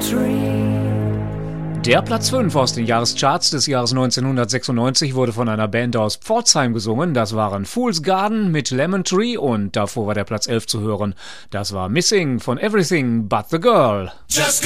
Der Platz 5 aus den Jahrescharts des Jahres 1996 wurde von einer Band aus Pforzheim gesungen. Das waren Fool's Garden mit Lemon Tree und davor war der Platz 11 zu hören. Das war Missing von Everything But the Girl.